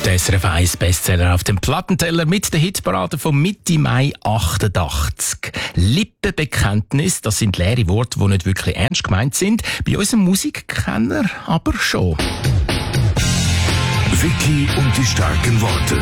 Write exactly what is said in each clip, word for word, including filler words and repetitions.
Der S R F eins Bestseller auf dem Plattenteller mit der Hitparade von Mitte Mai achtundachtzig. Lippenbekenntnis, das sind leere Worte, die nicht wirklich ernst gemeint sind. Bei unserem Musikkenner aber schon. Vicky und die starken Worte.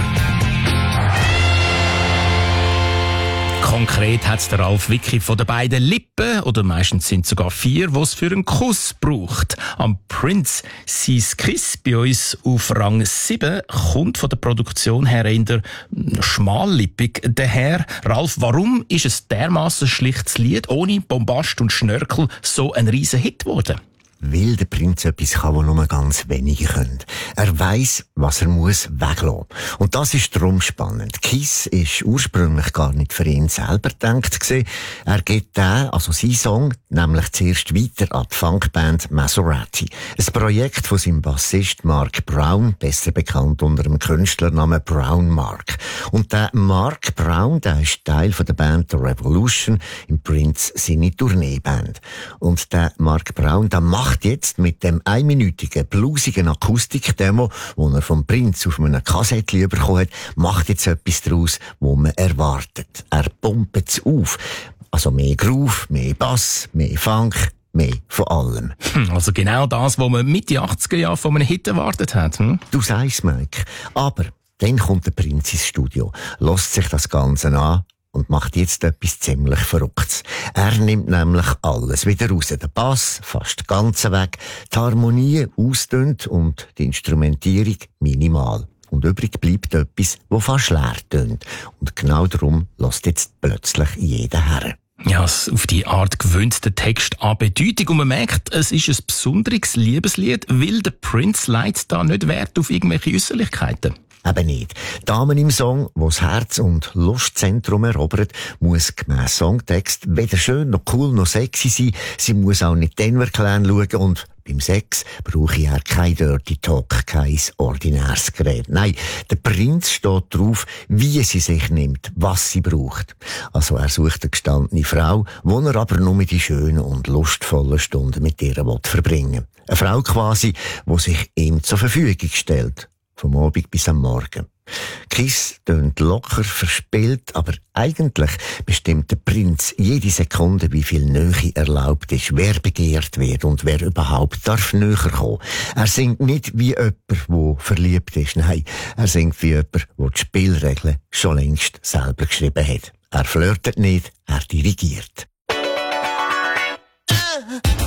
Konkret hat es der Ralf Vicky von den beiden Lippen, oder meistens sind es sogar vier, was für einen Kuss braucht. Am Prince sein Kiss bei uns auf Rang sieben kommt von der Produktion her in der schmallippig daher. Ralf, warum ist es dermaßen schlichtes Lied ohne Bombast und Schnörkel so ein riesen Hit geworden? Weil der Prinz etwas kann, was nur ganz wenige können. Er weiss, was er muss weglassen. Und das ist darum spannend. Kiss ist ursprünglich gar nicht für ihn selber gedacht gewesen. Er gibt den, also sein Song, nämlich zuerst weiter an die Funkband Maserati. Ein Projekt von seinem Bassist Mark Brown, besser bekannt unter dem Künstlernamen Brown Mark. Und der Mark Brown, der ist Teil von der Band The Revolution, im Prince seine Tourneeband. Und der Mark Brown, der macht jetzt mit dem einminütigen, bluesigen Akustik-Demo, das er vom Prinz auf einem Kassettchen bekommen hat, macht jetzt etwas daraus, was man erwartet. Er pumpt es auf. Also mehr Groove, mehr Bass, mehr Funk, mehr von allem. Also genau das, was man Mitte achtziger Jahre von einem Hit erwartet hat. Hm? Du sagst, Mike. Aber dann kommt der Prinz ins Studio, lässt sich das Ganze an und macht jetzt etwas ziemlich Verrücktes. Er nimmt nämlich alles wieder raus. Den Bass fast ganz weg, die Harmonie ausdünnt und die Instrumentierung minimal. Und übrig bleibt etwas, das fast leer tönt. Und genau darum lässt jetzt plötzlich jeder her. Ja, auf die Art gewöhnt der Text an Bedeutung und man merkt, es ist ein besonderes Liebeslied, weil der Prinz legt da nicht Wert auf irgendwelche Äußerlichkeiten. Eben nicht. Damen im Song, wo das Herz- und Lustzentrum erobert, muss gemäss Songtext weder schön noch cool noch sexy sein. Sie muss auch nicht Denver Clan schauen und beim Sex brauche ich ja kein Dirty Talk, kein ordinäres Gerät. Nein, der Prinz steht drauf, wie sie sich nimmt, was sie braucht. Also er sucht eine gestandene Frau, wo er aber nur mit die schönen und lustvollen Stunden mit ihr verbringen will. Eine Frau quasi, die sich ihm zur Verfügung stellt. Vom Abend bis am Morgen. Kiss tönt locker, verspielt, aber eigentlich bestimmt der Prinz jede Sekunde, wie viel Nähe erlaubt ist, wer begehrt wird und wer überhaupt darf näher kommen. Er singt nicht wie jemand, der verliebt ist, nein, er singt wie jemand, der die Spielregeln schon längst selber geschrieben hat. Er flirtet nicht, er dirigiert.